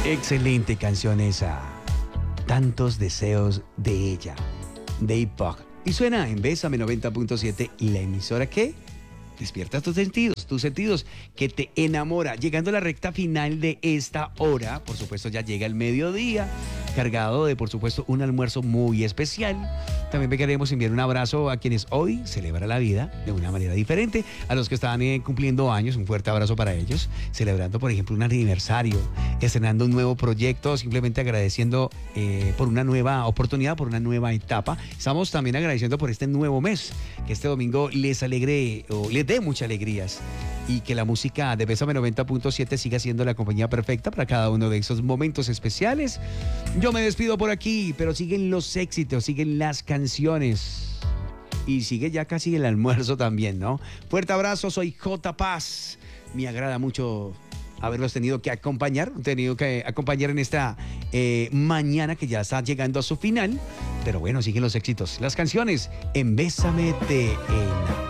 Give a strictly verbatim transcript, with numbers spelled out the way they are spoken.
Excelente canción esa. Tantos deseos de ella, de Epoch. Y suena en Bésame noventa punto siete, la emisora que despierta tus sentidos, tus sentidos, que te enamora. Llegando a la recta final de esta hora, por supuesto ya llega el mediodía, cargado de, por supuesto, un almuerzo muy especial. También queremos enviar un abrazo a quienes hoy celebran la vida de una manera diferente. A los que están eh, cumpliendo años, un fuerte abrazo para ellos. Celebrando, por ejemplo, un aniversario, estrenando un nuevo proyecto, simplemente agradeciendo eh, por una nueva oportunidad, por una nueva etapa. Estamos también agradeciendo por este nuevo mes, que este domingo les alegre o les dé muchas alegrías. Y que la música de Bésame noventa punto siete siga siendo la compañía perfecta para cada uno de esos momentos especiales. Yo me despido por aquí, pero siguen los éxitos, siguen las canciones. Y sigue ya casi el almuerzo también, ¿no? Fuerte abrazo, soy J. Paz. Me agrada mucho haberlos tenido que acompañar, tenido que acompañar en esta eh, mañana que ya está llegando a su final. Pero bueno, siguen los éxitos, las canciones en Bésame te enamoré.